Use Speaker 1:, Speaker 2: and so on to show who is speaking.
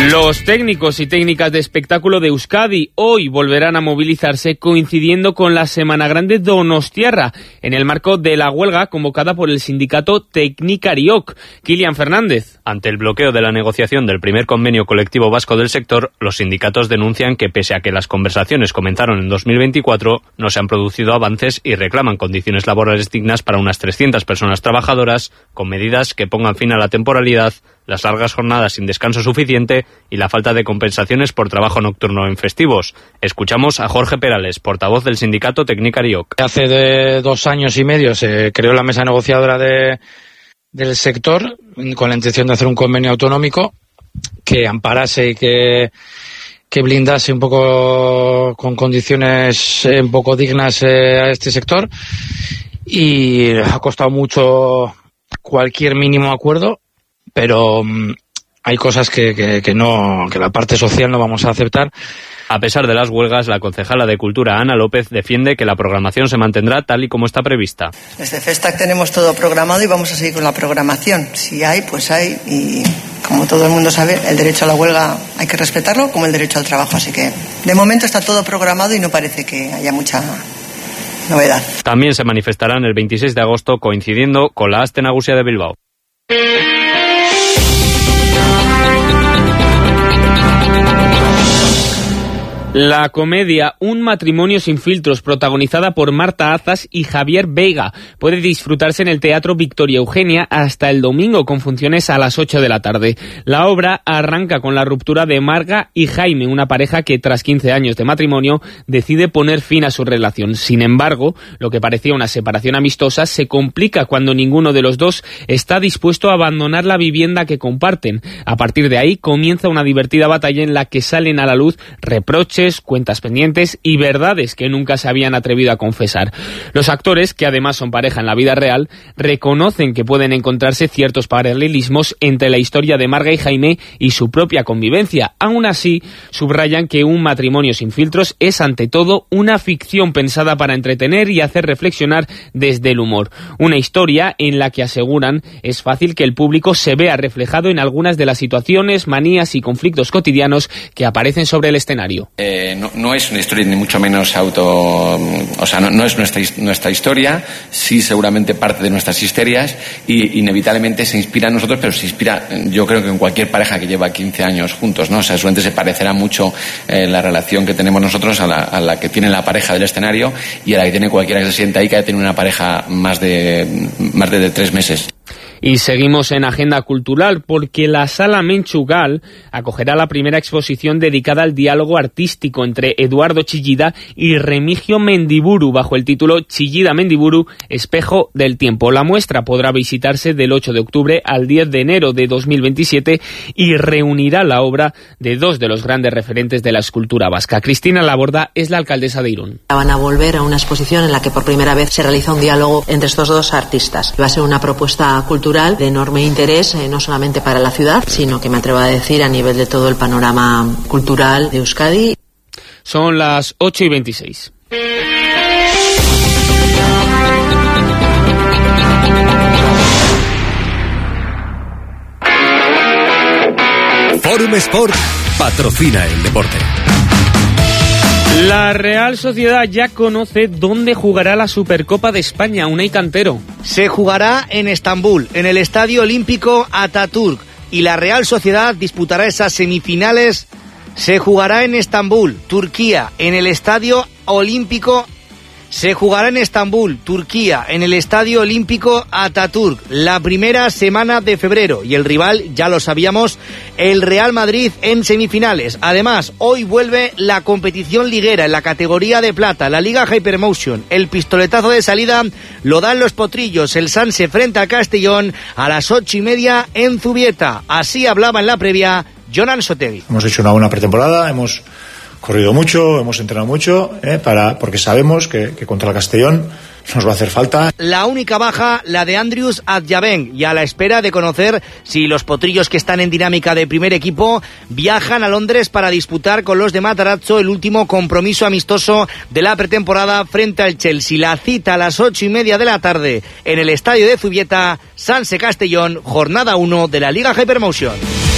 Speaker 1: Los técnicos y técnicas de espectáculo de Euskadi hoy volverán a movilizarse coincidiendo con la Semana Grande Donostiarra, en el marco de la huelga convocada por el sindicato Teknikariok. Kilian Fernández.
Speaker 2: Ante el bloqueo de la negociación del primer convenio colectivo vasco del sector, los sindicatos denuncian que pese a que las conversaciones comenzaron en 2024, no se han producido avances y reclaman condiciones laborales dignas para unas 300 personas trabajadoras, con medidas que pongan fin a la temporalidad, las largas jornadas sin descanso suficiente y la falta de compensaciones por trabajo nocturno en festivos. Escuchamos a Jorge Perales, portavoz del sindicato Teknikariok.
Speaker 3: Hace 2 años y medio se creó la mesa negociadora del sector con la intención de hacer un convenio autonómico que amparase y que blindase un poco con condiciones un poco dignas a este sector, y ha costado mucho cualquier mínimo acuerdo, pero hay cosas que la parte social no vamos a aceptar.
Speaker 2: A pesar de las huelgas, la concejala de Cultura, Ana López, defiende que la programación se mantendrá tal y como está prevista.
Speaker 4: Desde Festac tenemos todo programado y vamos a seguir con la programación. Si hay, pues hay, y como todo el mundo sabe, el derecho a la huelga hay que respetarlo, como el derecho al trabajo. Así que de momento está todo programado y no parece que haya mucha novedad.
Speaker 2: También se manifestarán el 26 de agosto, coincidiendo con la Aste Nagusia de Bilbao.
Speaker 1: La comedia Un matrimonio sin filtros, protagonizada por Marta Azas y Javier Veiga, puede disfrutarse en el Teatro Victoria Eugenia hasta el domingo, con funciones a las 8 de la tarde. La obra arranca con la ruptura de Marga y Jaime, una pareja que tras 15 años de matrimonio decide poner fin a su relación. Sin embargo, lo que parecía una separación amistosa se complica cuando ninguno de los dos está dispuesto a abandonar la vivienda que comparten. A partir de ahí comienza una divertida batalla en la que salen a la luz reproches, cuentas pendientes y verdades que nunca se habían atrevido a confesar. Los actores, que además son pareja en la vida real, reconocen que pueden encontrarse ciertos paralelismos entre la historia de Marga y Jaime y su propia convivencia. Aún así, subrayan que Un matrimonio sin filtros es ante todo una ficción pensada para entretener y hacer reflexionar desde el humor. Una historia en la que aseguran es fácil que el público se vea reflejado en algunas de las situaciones, manías y conflictos cotidianos que aparecen sobre el escenario.
Speaker 5: No es una historia ni mucho menos no es nuestra historia, sí seguramente parte de nuestras histerias, y inevitablemente se inspira en nosotros, pero se inspira, yo creo que en cualquier pareja que lleva 15 años juntos, ¿no? O sea, seguramente se parecerá mucho la relación que tenemos nosotros a la que tiene la pareja del escenario y a la que tiene cualquiera que se sienta ahí, que haya tenido una pareja más de 3 meses.
Speaker 1: Y seguimos en agenda cultural porque la Sala Menchugal acogerá la primera exposición dedicada al diálogo artístico entre Eduardo Chillida y Remigio Mendiburu bajo el título Chillida Mendiburu, Espejo del Tiempo. La muestra podrá visitarse del 8 de octubre al 10 de enero de 2027 y reunirá la obra de 2 de los grandes referentes de la escultura vasca. Cristina Laborda es la alcaldesa de Irún.
Speaker 6: Van a volver a una exposición en la que por primera vez se realiza un diálogo entre estos 2 artistas. Va a ser una propuesta cultural de enorme interés, no solamente para la ciudad, sino que me atrevo a decir a nivel de todo el panorama cultural de Euskadi.
Speaker 1: Son las 8:26.
Speaker 7: Forum Sport patrocina el deporte.
Speaker 1: La Real Sociedad ya conoce dónde jugará la Supercopa de España. Unai Cantero.
Speaker 8: Se jugará en Estambul, en el Estadio Olímpico Atatürk, y la Real Sociedad disputará esas semifinales. Se jugará en Estambul, Turquía, en el Estadio Olímpico. Se jugará en Estambul, Turquía, en el Estadio Olímpico Atatürk, la primera semana de febrero. Y el rival, ya lo sabíamos, el Real Madrid en semifinales. Además, hoy vuelve la competición liguera en la categoría de plata, la Liga Hypermotion. El pistoletazo de salida lo dan los potrillos. El Sanse frente al Castellón a las 8:30 en Zubieta. Así hablaba en la previa Jonan Sotegui.
Speaker 9: Hemos hecho una buena pretemporada, hemos corrido mucho, hemos entrenado mucho, porque sabemos que contra el Castellón nos va a hacer falta.
Speaker 8: La única baja, la de Andrius Adjabeng, y a la espera de conocer si los potrillos que están en dinámica de primer equipo viajan a Londres para disputar con los de Matarazzo el último compromiso amistoso de la pretemporada frente al Chelsea. La cita a las 8:30 de la tarde en el estadio de Zubieta, Sanse Castellón, jornada 1 de la Liga Hypermotion.